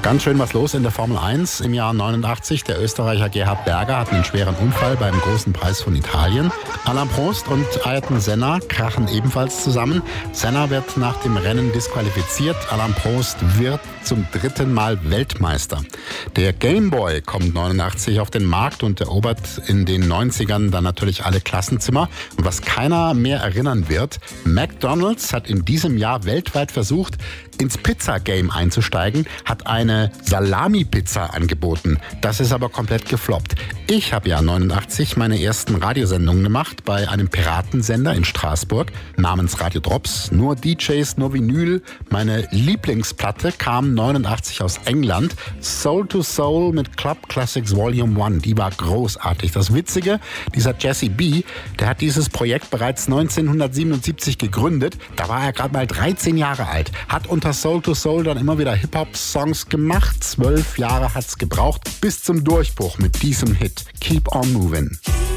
Ganz schön was los in der Formel 1 im Jahr 89. Der Österreicher Gerhard Berger hat einen schweren Unfall beim großen Preis von Italien. Alain Prost und Ayrton Senna krachen ebenfalls zusammen. Senna wird nach dem Rennen disqualifiziert. Alain Prost wird zum 3. Mal Weltmeister. Der Game Boy kommt 89 auf den Markt und erobert in den 90ern dann natürlich alle Klassenzimmer. Und was keiner mehr erinnern wird, McDonald's hat in diesem Jahr weltweit versucht, ins Pizza-Game einzusteigen, hat eine Salami-Pizza angeboten. Das ist aber komplett gefloppt. Ich habe ja 89 meine ersten Radiosendungen gemacht bei einem Piratensender in Straßburg namens Radio Drops. Nur DJs, nur Vinyl. Meine Lieblingsplatte kam 89 aus England. Soul to Soul mit Club Classics Volume 1. Die war großartig. Das Witzige, dieser Jesse B., der hat dieses Projekt bereits 1977 gegründet. Da war er gerade mal 13 Jahre alt. Hat unter Soul to Soul dann immer wieder Hip-Hop-Songs gemacht. 12 Jahre hat's gebraucht bis zum Durchbruch mit diesem Hit. Keep on Movin'.